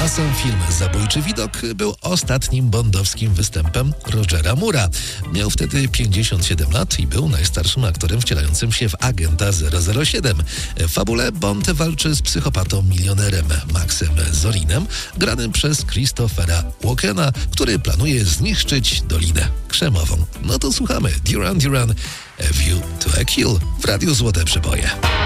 A sam film Zabójczy widok był ostatnim bondowskim występem Rogera Moore'a. Miał wtedy 57 lat i był najstarszym aktorem wcielającym się w agenta 007. W fabule Bond walczy z psychopatą milionerem Maxem Zorinem, granym przez Christophera Walkena, który planuje zniszczyć Dolinę Krzemową. No to słuchamy. Duran Duran, A View to a Kill w Radiu Złote Przeboje.